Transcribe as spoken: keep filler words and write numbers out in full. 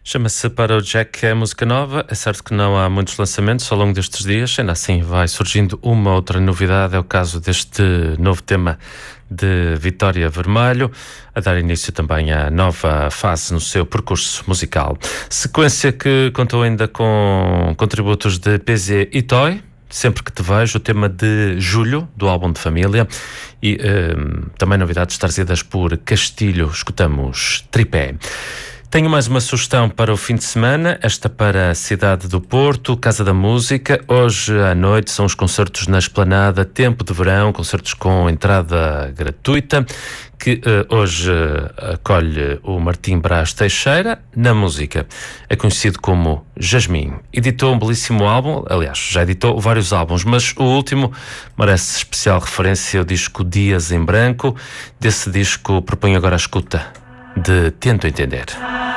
Chama-se Para o Jack, é música nova. É certo que não há muitos lançamentos ao longo destes dias, ainda assim vai surgindo uma outra novidade. É o caso deste novo tema de Vitória Vermelho, a dar início também à nova fase no seu percurso musical. Sequência que contou ainda com contributos de P Z e Toy, Sempre que te vejo, o tema de Julho, do álbum de Família, e um, também novidades trazidas por Castilho. Escutamos Tripé. Tenho mais uma sugestão para o fim de semana, esta para a cidade do Porto, Casa da Música. Hoje à noite são os concertos na Esplanada, tempo de verão, concertos com entrada gratuita, que uh, hoje uh, acolhe o Martim Brás Teixeira na música. É conhecido como Jasmim. Editou um belíssimo álbum, aliás, já editou vários álbuns, mas o último merece especial referência, o disco Dias em Branco. Desse disco proponho agora a escuta de Tento Entender.